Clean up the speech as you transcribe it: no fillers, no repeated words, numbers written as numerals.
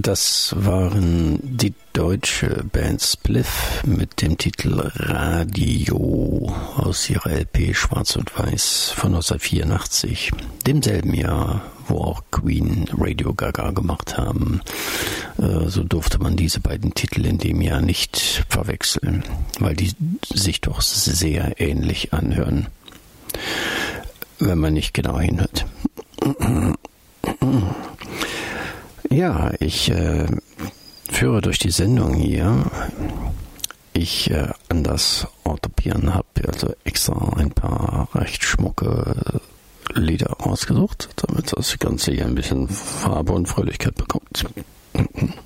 Das waren die deutsche Band Spliff mit dem Titel Radio aus ihrer LP Schwarz und Weiß von 1984, demselben Jahr, wo auch Queen Radio Gaga gemacht haben. So durfte man diese beiden Titel in dem Jahr nicht verwechseln, weil die sich doch sehr ähnlich anhören, wenn man nicht genau hinhört. Ja, ich führe durch die Sendung hier. Ich anders orthopieren habe also extra ein paar recht schmucke Lieder ausgesucht, damit das Ganze hier ein bisschen Farbe und Fröhlichkeit bekommt.